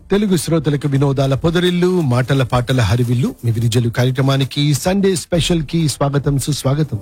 తెలుగు శ్రోతలకు వినోదాల పొదరిల్లు మాటల పాటల హరివిల్లు మీ విరిజలు కార్యక్రమానికి సండే స్పెషల్ కి స్వాగతం సుస్వాగతం.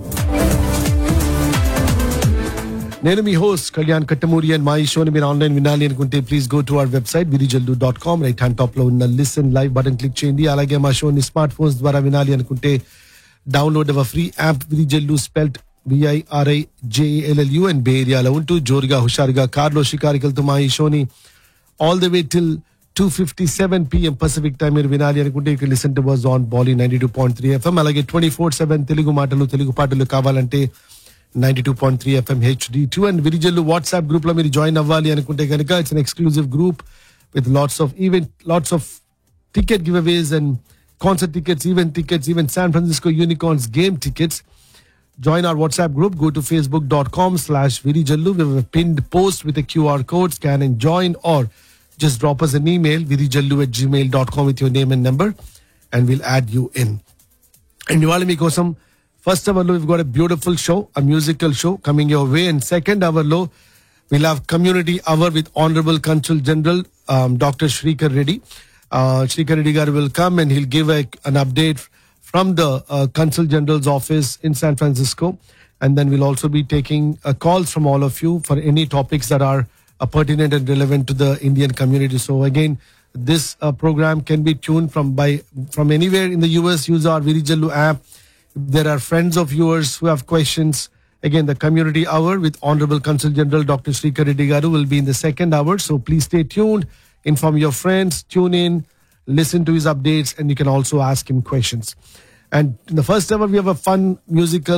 నేను మీ హోస్ట్ కళ్యాణ్ కట్టమూరి అండ్ మా ఈ షోని మీరు ఆన్లైన్ వినాలి అనుకుంటే please go to our website virijal.com. Right hand top లో ఉన్న లిసన్ లైవ్ బటన్ క్లిక్ చేయండి. అలాగే మా షోని స్మార్ట్ ఫోన్స్ ద్వారా వినాలి అనుకుంటే download hour free app Virijallu spelled VIRIJALLU and బే ఏరియాలో ఉంటూ జోరుగా హుషారుగా కార్లో షికారికలతో మా ఈ షోని all the way till 2:57 p.m. Pacific time మీరు వినాలి అనుకుంటే you can listen to us on Bolly 92.3 FM. అలాగే 24/7 తెలుగు మాటలు తెలుగు పాటలు కావాలంటే 92.3 FM HD2 and Virijallu WhatsApp group లో మీరు జాయిన్ అవ్వాలి అనుకుంటే కనుక it's an exclusive group with lots of ticket giveaways and concert tickets, event tickets, even San Francisco Unicorns game tickets. Join our WhatsApp group. Go to facebook.com/Virijallu. We have a pinned post with a QR code. Scan and join, or just drop us an email virijallu@gmail.com with your name and number, and we'll add you in. And Nivalami Kosam, first hour we've got a beautiful show, a musical show coming your way. And second hour low, we'll have community hour with Honorable Consul General Dr. Shrikar Reddy. Shrikar Reddy Garu will come and he'll give an update from the Consul General's office in San Francisco. And then we'll also be taking calls from all of you for any topics that are pertinent and relevant to the Indian community. So again, this program can be tuned from anywhere in the US. Use our Virijallu app. If there are friends of yours who have questions, again, the community hour with Honorable Consul General Dr. Shrikar Reddy Garu will be in the second hour. So please stay tuned, inform your friends, tune in, listen to his updates, and you can also ask him questions. And in the first hour, we have a fun musical